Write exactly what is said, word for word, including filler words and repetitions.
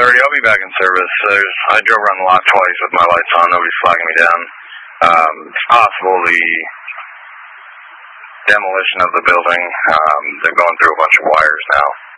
thirty. I'll be back in service. There's, I drove around the lot twice with my lights on. Nobody's flagging me down. Um, it's possible the demolition of the building. Um, they're going through a bunch of wires now.